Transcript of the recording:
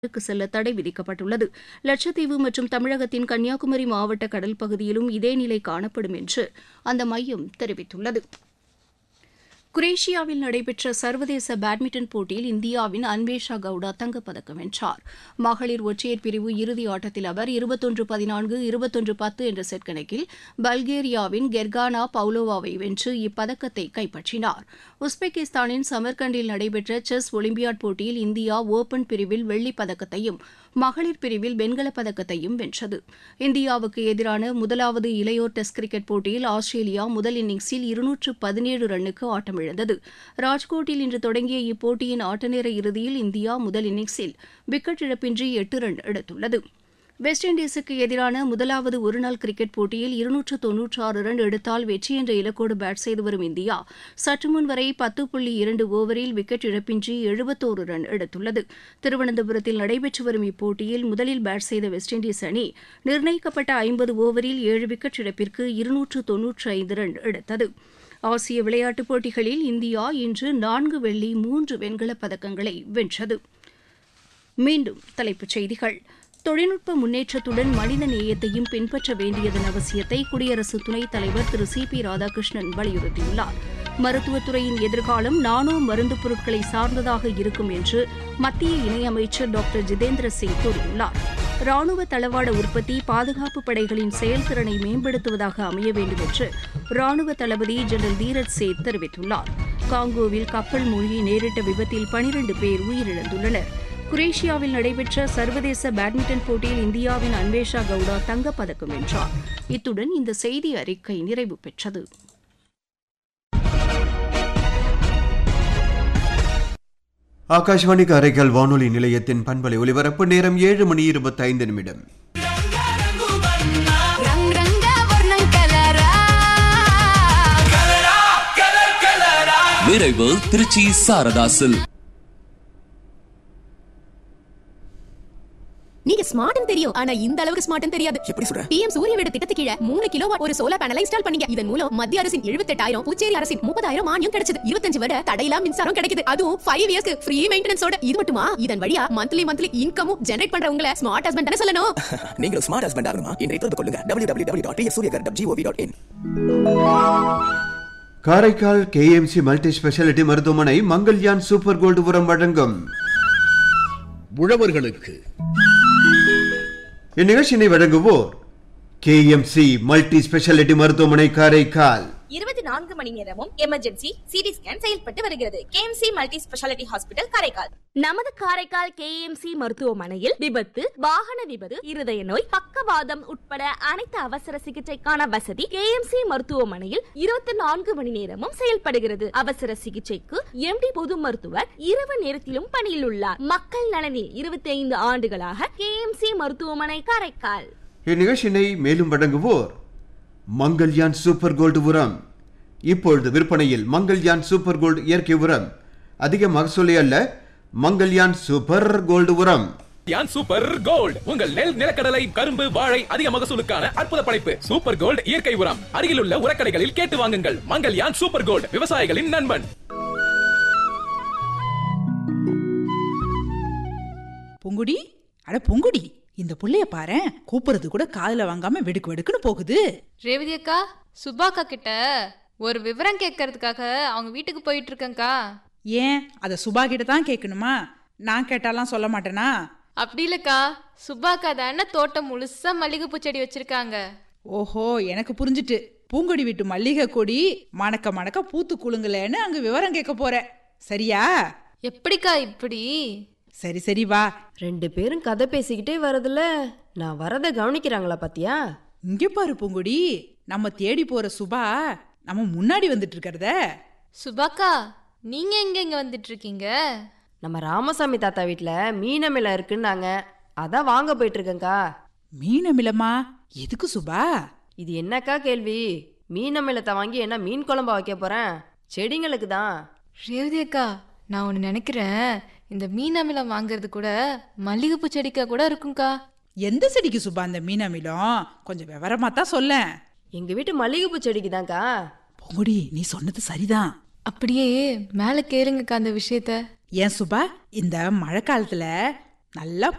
க்கு செல்ல தடை விதிக்கப்பட்டுள்ளது. லட்சத்தீவு மற்றும் தமிழகத்தின் கன்னியாகுமரி மாவட்ட கடல் பகுதியிலும் இதே நிலை காணப்படும் என்று அந்த மையம் தெரிவித்துள்ளது. குரேஷியாவில் நடைபெற்ற சர்வதேச பேட்மிண்டன் போட்டியில் இந்தியாவின் அன்வேஷா கவுடா தங்கப்பதக்கம் வென்றார். மகளிர் ஒற்றையர் பிரிவு இறுதி ஆட்டத்தில் அவர் 21-14, 21-10 என்ற செட் கணக்கில் பல்கேரியாவின் கெர்கானா பவுலோவாவை வென்று இப்பதக்கத்தை கைப்பற்றினார். உஸ்பெகிஸ்தானின் சமர்கண்டில் நடைபெற்ற செஸ் ஒலிம்பியாட் போட்டியில் இந்தியா ஓபன் பிரிவில் வெள்ளிப் பதக்கத்தையும் மகளிர் பிரிவில் வெண்கலப் பதக்கத்தையும் வென்றது. இந்தியாவுக்கு எதிரான முதலாவது இளையோர் டெஸ்ட் கிரிக்கெட் போட்டியில் ஆஸ்திரேலியா முதல் இன்னிங்ஸில் 217 ரன்னுக்கு ஆட்டமிழந்தது. ராஜ்கோட்டில் இன்று தொடங்கிய இப்போட்டியின் ஆட்டநேர இறுதியில் இந்தியா முதல் இன்னிங்ஸில் விக்கெட் இழப்பின்றி 8 ரன் எடுத்துள்ளது. வெஸ்ட் இண்டீஸுக்கு எதிரான முதலாவது ஒருநாள் கிரிக்கெட் போட்டியில் 296 ரன் எடுத்தால் வெற்றி என்ற இலக்கோடு பேட் செய்து வரும் இந்தியா சற்றுமுன் வரை 10.2 ஓவரில் விக்கெட் இழப்பின்றி 71 ரன் எடுத்துள்ளது. திருவனந்தபுரத்தில் நடைபெற்று வரும் இப்போட்டியில் முதலில் பேட் செய்த வெஸ்ட் இண்டீஸ் அணி நிர்ணயிக்கப்பட்ட 50 ஓவரில் 7 விக்கெட் இழப்பிற்கு 295 ரன் எடுத்தது. ஆசிய விளையாட்டுப் போட்டிகளில் இந்தியா இன்று 4 வெள்ளி 3 வெண்கலப் பதக்கங்களை வென்றது. மீண்டும் தலைப்புச் செய்திகள். தொழில்நுட்ப முன்னேற்றத்துடன் மனித நேயத்தையும் பின்பற்ற வேண்டியதன் அவசியத்தை குடியரசு துணைத் தலைவர் திரு சி.பி. ராதாகிருஷ்ணன் வலியுறுத்தியுள்ளார். மருத்துவத்துறையின் எதிர்காலம் நானோ மருந்துப் பொருட்களை சார்ந்ததாக இருக்கும் என்று மத்திய இணையமைச்சர் டாக்டர் ஜிதேந்திர சிங் கூறியுள்ளார். ராணுவ தளவாட உற்பத்தி பாதுகாப்பு படைகளின் செயல்திறனை மேம்படுத்துவதாக அமைய வேண்டும் என்று ராணுவ தளபதி ஜெனரல் தீரஜ் சேத் தெரிவித்துள்ளார். காங்கோவில் கப்பல் மூழ்கி நேரிட்ட விபத்தில் 12 பேர் உயிரிழந்துள்ளனர். குரேஷியாவில் நடைபெற்ற சர்வதேச பேட்மிண்டன் போட்டியில் இந்தியாவின் அன்வேஷா கவுடா தங்கப்பதக்கம் வென்றார். இத்துடன் இந்த செய்தி அறிக்கை நிறைவு பெற்றது. ஆகாஷ்வாணி காரைக்கால் வானொலி நிலையத்தின் பண்பலை ஒலிபரப்பு நேரம் 7:25. நிறைவு திருச்சி சாரதாசில். நீங்க ஸ்மார்ட்னு தெரியும், ஆனா இந்த அளவுக்கு ஸ்மார்ட்னு தெரியாது. எப்படி சொல்ற? PM சூரிய வீடு திட்டத்துக்கு கீழ 3 கிலோவாட் ஒரு சோலார் பேனலை இன்ஸ்டால் பண்ணீங்க. இதன் மூலம் மத்திய அரசின் 78,000, புதுச்சேரி அரசின் 30,000 மானியம் கிடைச்சது. 25 வருட தடையில்லா மின்சாரம் கிடைக்குது. அதுவும் 5 இயர்ஸ்க்கு ஃப்ரீ மெயின்டெனன்ஸோட. இது மட்டுமா, இதன் வழியா மந்த்லி இன்கமும் ஜெனரேட் பண்றவங்கள ஸ்மார்ட் ஹஸ்பண்ட் தான சொல்லணும். நீங்க ஸ்மார்ட் ஹஸ்பண்ட் ஆகணுமா? இன்றைய தொடர்பு கொள்ளுங்க www.psuryagar.gov.in. Karaikal KMC multi speciality மருத்துவமனை மங்கல்யான் சூப்பர் கோல்டு உரம் வழங்கும் உழவர்களுக்கு இந்நிகழ்ச்சியினை வழங்குவோர் KMC மல்டி ஸ்பெஷாலிட்டி மருத்துவமனை காரைக்கால். 24 மணி நேரமும் எமர்ஜென்சி சிடி ஸ்கேன் செயல்பட்டு வருகிறது. KMC multi speciality hospital Karaikal. நமது காரைக்கால் KMC மருத்துவமனையில் விபத்து, வாகன விபத்து, இருதய நோய், பக்கவாதம் உட்பட அனைத்து அவசர சிகிச்சைக்கான வசதி KMC மருத்துவமனையில் 24 மணி நேரமும் செயல்படுகிறது. அவசர சிகிச்சைக்கு MD பொது மருத்துவர் இரவு நேரத்திலும் பணியில் உள்ளார். மக்கள் நலனில் 25 ஆண்டுகளாக KMC மருத்துவமனை காரைக்கால். இந்நிகழ்ச்சியினை மேலும் வழங்குவோர் மங்கல்யான் சூப்பர் கோல்டு உரம். இப்பொழுது விற்பனையில் மங்கல்யான் சூப்பர் கோல்டு இயற்கை உரம். அதிக மகசூலை அல்ல, மங்கல்யான் சூப்பர் கோல்டு உரம். சூப்பர் கோல்ட் உங்கள் நெல், நிலக்கடலை, கரும்பு, வாழை அதிக மகசூலுக்கான அற்புத படைப்பு. சூப்பர் கோல்ட் இயற்கை உரம் அருகிலுள்ள உரக்கடைகளில் கேட்டு வாங்குங்கள். மங்கல்யான் சூப்பர் கோல்ட், விவசாயிகளின் நண்பன். பொங்குடி, அட பொங்குடி, இந்த புள்ளைய பாரு, கூப்பிடுறது கூட காதுல வாங்காம வெடுக்கு வெடுக்குன்னு போகுது. ரேவதி அக்கா, சுபாக்கா கிட்ட ஒரு விவரம் கேட்கறதுக்காக அவங்க வீட்டுக்கு போயிட்டு இருக்கேன்க்கா. ஏன் அத சுபா கிட்ட தான் கேட்கணுமா? நான் கேட்டாலாம் சொல்ல மாட்டேனா? அப்படி இல்லக்கா, சுபாக்கா தானே தோட்டம் முழுசா மல்லிகைப்பூ செடி வச்சிருக்காங்க. ஓஹோ, எனக்கு புரிஞ்சிட்டு. பூங்கொடி வீட்டு மல்லிகை கொடி மணக்க மணக்க பூத்து குலுங்கலன்னு அங்க விவரம் கேட்க போற, சரியா? எப்படிக்கா இப்படி? சரி வா. 2 பேரும் கதை பேசிக்கிட்டே வரதுல நான் வரத கவனிக்கிறாங்களா பாத்தியா? இங்க பாரு பூங்குடி, நம்ம தேடி போற சுபா நம்ம முன்னாடி வந்துட்டு இருக்கிறத. சுபாக்கா, நீங்க எங்க வந்துட்டு இருக்கீங்க? நம்ம ராமசாமி தாத்தா வீட்டுல மீனமில இருக்குன்னாங்க, அதான் வாங்க போயிட்டு இருக்கேங்க்கா. மீனமிலமா? எதுக்கு சுபா? இது என்னக்கா கேள்வி? மீனமிலத்தை வாங்கி என்ன மீன் குழம்பா வைக்க போறேன்? செடிங்களுக்கு தான். ரேவதி அக்கா, நான் ஒன்று நினைக்கிறேன், இந்த மீன் அமிலம் வாங்குறது கூட மல்லிகைப்பூ செடிக்கா கூட இருக்கும்க்கா. எந்த செடிக்கு சுபா அந்த மீன் அமிலம்? கொஞ்சம் விவரமா தான் சொல்ல. எங்க வீட்டு மல்லிகைப்பூ செடிக்கு தான்க்கா. பொங்குடி, நீ சொன்னது சரிதான். அப்படியே மேலே கேளுங்கக்கா அந்த விஷயத்த. ஏன் சுபா, இந்த மழை காலத்துல நல்லா